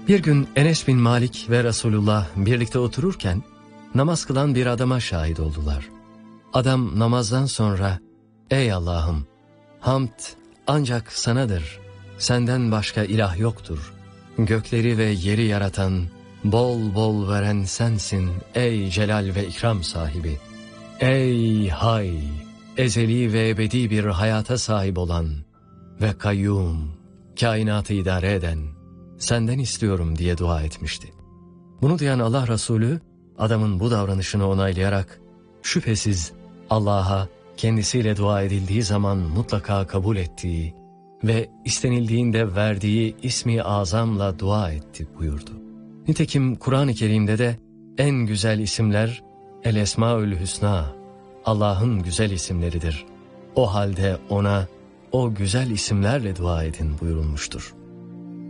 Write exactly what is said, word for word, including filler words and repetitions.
Bir gün Enes bin Malik ve Resulullah birlikte otururken namaz kılan bir adama şahit oldular. Adam namazdan sonra, "Ey Allah'ım, hamd ancak sanadır. Senden başka ilah yoktur. Gökleri ve yeri yaratan, bol bol veren sensin ey celal ve ikram sahibi. Ey hay, ezeli ve ebedi bir hayata sahip olan ve kayyum, kainatı idare eden, senden istiyorum" diye dua etmişti. Bunu duyan Allah Resulü, adamın bu davranışını onaylayarak, şüphesiz Allah'a kendisiyle dua edildiği zaman mutlaka kabul ettiği ve istenildiğinde verdiği ismi azamla dua etti buyurdu. Nitekim Kur'an-ı Kerim'de de en güzel isimler El Esmaül Hüsna, Allah'ın güzel isimleridir. O halde ona o güzel isimlerle dua edin buyurulmuştur.